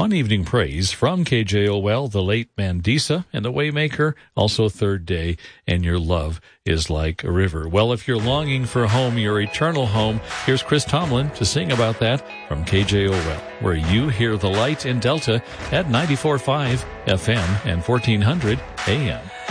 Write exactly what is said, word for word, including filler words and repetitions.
On Evening Praise from K J O L, the late Mandisa and the Waymaker, also Third Day, and Your Love is Like a River. Well, if you're longing for home, your eternal home, here's Chris Tomlin to sing about that from K J O L, where you hear the light in Delta at ninety-four point five F M and fourteen hundred A M.